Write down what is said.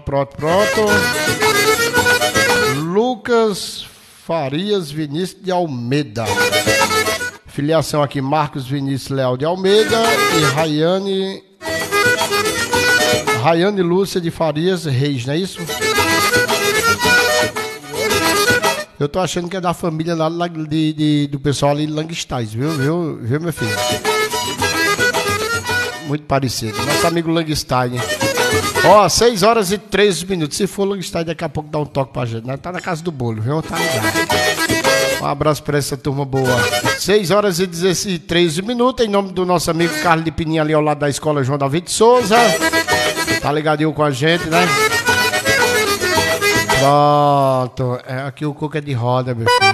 Pronto. Lucas Farias Vinícius de Almeida. Filiação aqui, Marcos Vinícius Leal de Almeida e Rayane Lúcia de Farias Reis, não é isso? Eu tô achando que é da família lá do pessoal ali de Languestais, viu, meu filho? Muito parecido. Nosso amigo Languestais, hein? Ó, 6 horas e 13 minutos. Se for Languestais, daqui a pouco dá um toque pra gente. Tá na casa do bolo, viu? Tá ligado. Um abraço pra essa turma boa. 6 horas e 13 minutos. Em nome do nosso amigo Carlos de Pininha, ali ao lado da escola João Davi de Souza. Tá ligadinho com a gente, né? Pronto. Aqui o coco é de roda, meu filho.